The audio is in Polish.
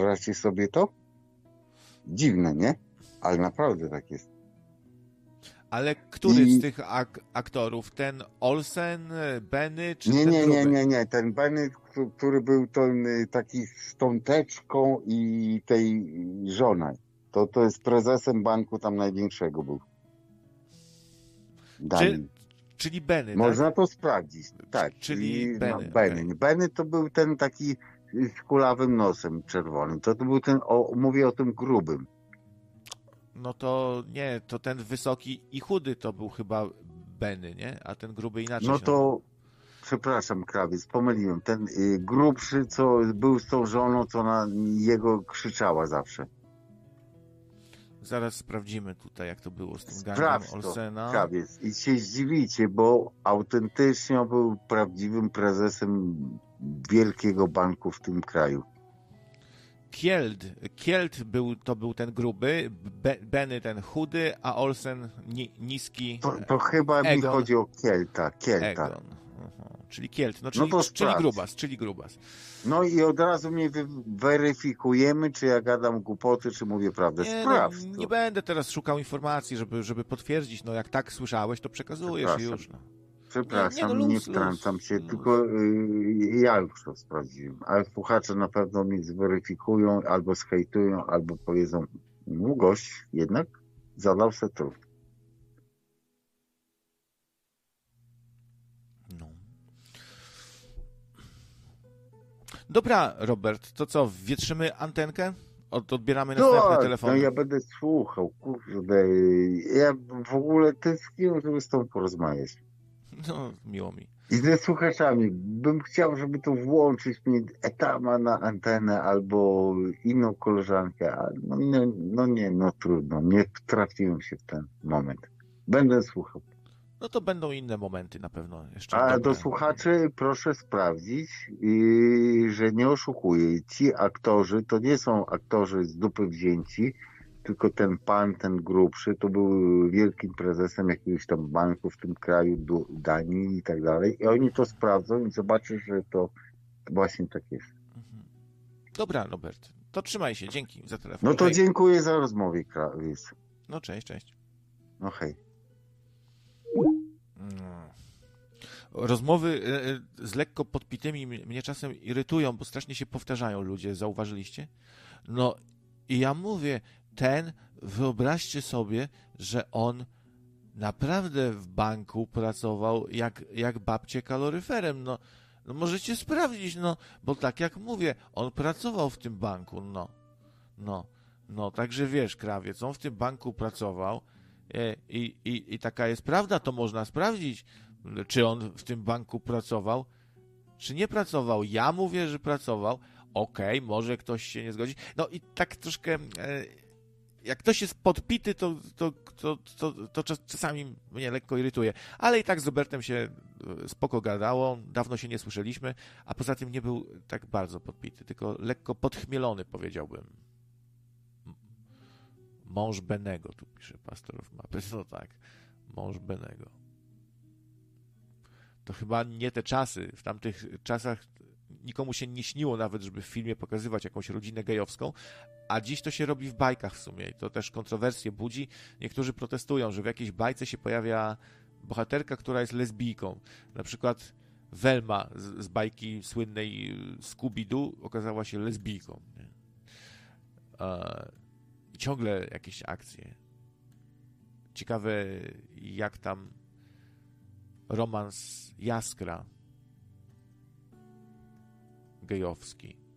Wyobraźcie sobie to? Dziwne, nie? Ale naprawdę tak jest. Ale który z tych aktorów? Ten Olsen, Benny, czy ten gruby? Nie. Ten Benny, który był ten taki z tą teczką i tej żoną. To jest prezesem banku tam największego był. Czyli Benny, Można tak? to sprawdzić, tak. Czyli Benny. Benny. Okay. Benny to był ten taki z kulawym nosem czerwonym. To był ten, mówię o tym grubym. No to nie, to ten wysoki i chudy to był chyba Benny, nie? A ten gruby inaczej No się to, nazywa. przepraszam, krawiec, pomyliłem. Ten grubszy, co był z tą żoną, co na jego krzyczała zawsze. Zaraz sprawdzimy tutaj, jak to było z tym gangiem Sprawdź Olsena. to, krawiec, i się zdziwicie, bo autentycznie był prawdziwym prezesem wielkiego banku w tym kraju. Kielt to był ten gruby, Benny ten chudy, a Olsen niski. To chyba Egon. mi chodzi o Kielta. Egon. Czyli Kielt, czyli grubas. No i od razu mnie weryfikujemy, czy ja gadam głupoty, czy mówię prawdę. Sprawdź to. Nie będę teraz szukał informacji, żeby potwierdzić. No jak tak słyszałeś, to przekazujesz już. No. Przepraszam, nie wtrącam się, tylko ja już to sprawdziłem. Ale słuchacze na pewno mnie zweryfikują, albo zhejtują, albo powiedzą, no gość jednak zadał se trud. No. Dobra, Robert, to co, wietrzymy antenkę? Odbieramy następne telefony. No ja będę słuchał, kurde. Ja w ogóle tęskniłem, żeby z tobą porozmawiać. No, miło mi. I ze słuchaczami. Bym chciał, żeby to włączyć mi Etama na antenę albo inną koleżankę. No trudno. Nie trafiłem się w ten moment. Będę słuchał. No to będą inne momenty na pewno jeszcze. A dobre. do słuchaczy proszę sprawdzić, że nie oszukuję. Ci aktorzy to nie są aktorzy z dupy wzięci, tylko ten pan, ten grubszy, to był wielkim prezesem jakiegoś tam banku w tym kraju, Danii i tak dalej. I oni to sprawdzą i zobaczą, że to właśnie tak jest. Dobra, Robert. To trzymaj się. Dzięki za telefon. No to dziękuję za rozmowę, krawiec. No cześć. No hej. Rozmowy z lekko podpitymi mnie czasem irytują, bo strasznie się powtarzają ludzie, zauważyliście? No i ja mówię, wyobraźcie sobie, że on naprawdę w banku pracował jak babcie kaloryferem, no możecie sprawdzić, bo tak jak mówię, on pracował w tym banku, także wiesz, krawiec, on w tym banku pracował i taka jest prawda, to można sprawdzić, czy on w tym banku pracował, czy nie pracował. Ja mówię, że pracował. Okej, może ktoś się nie zgodzi. No i tak troszkę, jak ktoś jest podpity, to czasami mnie lekko irytuje. Ale i tak z Robertem się spoko gadało, dawno się nie słyszeliśmy, a poza tym nie był tak bardzo podpity, tylko lekko podchmielony, powiedziałbym. Mąż Benego, tu pisze Pastor Mapy. No tak, mąż Benego. To chyba nie te czasy. W tamtych czasach nikomu się nie śniło nawet, żeby w filmie pokazywać jakąś rodzinę gejowską, a dziś to się robi w bajkach w sumie i to też kontrowersje budzi. Niektórzy protestują, że w jakiejś bajce się pojawia bohaterka, która jest lesbijką. Na przykład Velma z bajki słynnej Scooby-Doo okazała się lesbijką. I ciągle jakieś akcje. Ciekawe, jak tam romans Jaskra gejowski